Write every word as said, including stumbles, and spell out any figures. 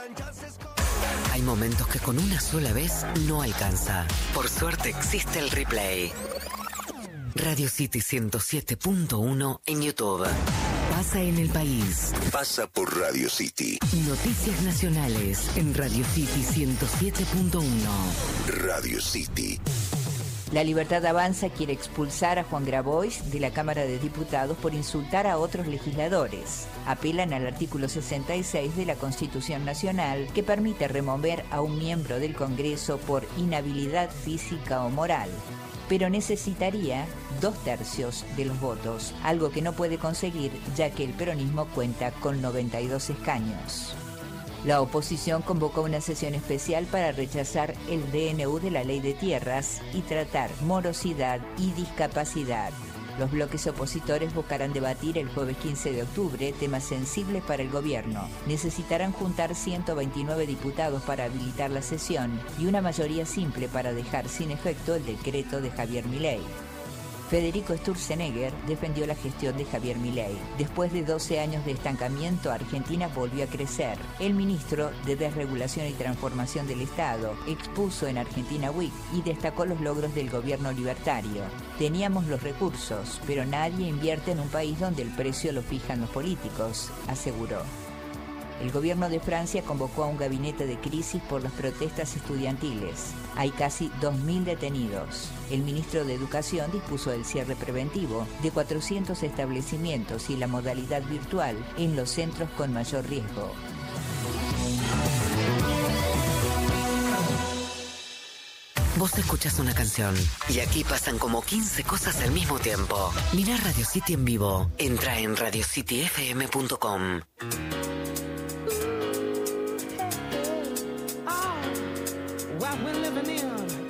Hay momentos que con una sola vez no alcanza. Por suerte existe el replay. Radio City ciento siete punto uno en YouTube. Pasa en el país. Pasa por Radio City. Noticias nacionales en Radio City ciento siete punto uno. Radio City. La Libertad Avanza quiere expulsar a Juan Grabois de la Cámara de Diputados por insultar a otros legisladores. Apelan al artículo sesenta y seis de la Constitución Nacional, que permite remover a un miembro del Congreso por inhabilidad física o moral, pero necesitaría dos tercios de los votos, algo que no puede conseguir ya que el peronismo cuenta con noventa y dos escaños. La oposición convocó una sesión especial para rechazar el D N U de la Ley de Tierras y tratar morosidad y discapacidad. Los bloques opositores buscarán debatir el jueves quince de octubre temas sensibles para el gobierno. Necesitarán juntar ciento veintinueve diputados para habilitar la sesión y una mayoría simple para dejar sin efecto el decreto de Javier Milei. Federico Sturzenegger defendió la gestión de Javier Milei. Después de doce años de estancamiento, Argentina volvió a crecer. El ministro de Desregulación y Transformación del Estado expuso en Argentina Week y destacó los logros del gobierno libertario. Teníamos los recursos, pero nadie invierte en un país donde el precio lo fijan los políticos, aseguró. El gobierno de Francia convocó a un gabinete de crisis por las protestas estudiantiles. Hay casi dos mil detenidos. El ministro de Educación dispuso el cierre preventivo de cuatrocientos establecimientos y la modalidad virtual en los centros con mayor riesgo. Vos escuchás una canción y aquí pasan como quince cosas al mismo tiempo. Mirá Radio City en vivo. Entra en radio city f m punto com. What we're living in